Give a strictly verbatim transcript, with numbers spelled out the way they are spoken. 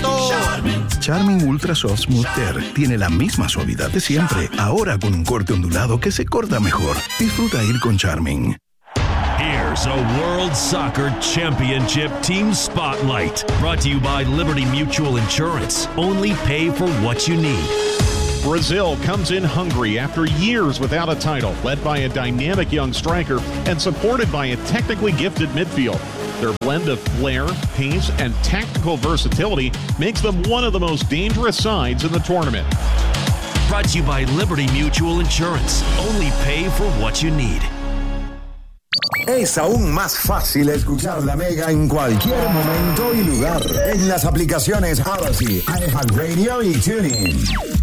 gato. Charmin. Charmin Ultra Soft Smooth Tear tiene la misma suavidad de siempre, ahora con un corte ondulado que se corta mejor. Disfruta ir con Charmin. Here's a World Soccer Championship Team Spotlight. Brought to you by Liberty Mutual Insurance. Only pay for what you need. Brazil comes in hungry after years without a title, led by a dynamic young striker and supported by a technically gifted midfield. Their blend of flair, pace, and tactical versatility makes them one of the most dangerous sides in the tournament. Brought to you by Liberty Mutual Insurance. Only pay for what you need. Es aún más fácil escuchar La Mega en cualquier momento y lugar en las aplicaciones Odyssey, iHeartRadio y TuneIn.